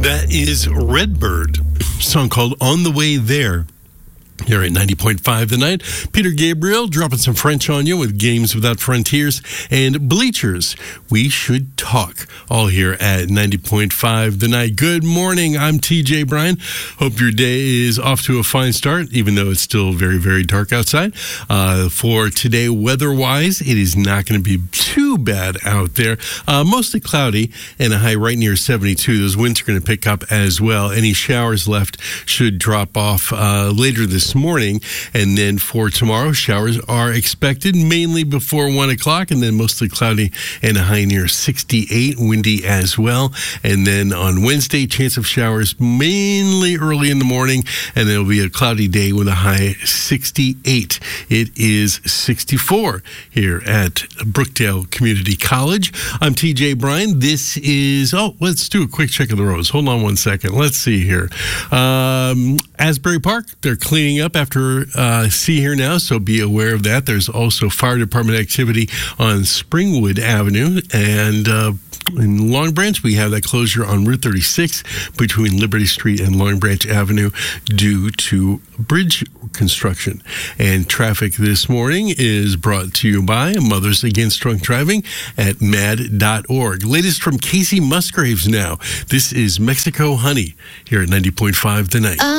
That is Redbird, a song called On the Way There. Here at 90.5 The Night, Peter Gabriel dropping some French on you with Games Without Frontiers and Bleachers. We should talk, all here at 90.5 The Night. Good morning. I'm TJ Bryan. Hope your day is off to a fine start, even though it's still very, very dark outside. For today, weather-wise, it is not going to be too bad out there. Mostly cloudy and a high right near 72. Those winds are going to pick up as well. Any showers left should drop off later this morning, and then for tomorrow, showers are expected mainly before 1 o'clock, and then mostly cloudy and a high near 68, windy as well. And then on Wednesday, chance of showers mainly early in the morning, and it'll be a cloudy day with a high 68. It is 64 here at Brookdale Community College. I'm TJ Bryan. This is, let's do a quick check of the roads. Hold on one second. Let's see here. Asbury Park, they're cleaning up after See Here Now, so be aware of that. There's also fire department activity on Springwood Avenue, and in Long Branch, we have that closure on Route 36 between Liberty Street and Long Branch Avenue due to bridge construction. And traffic this morning is brought to you by Mothers Against Drunk Driving at mad.org. Latest from Casey Musgraves now. This is Mexico Honey here at 90.5 The Night.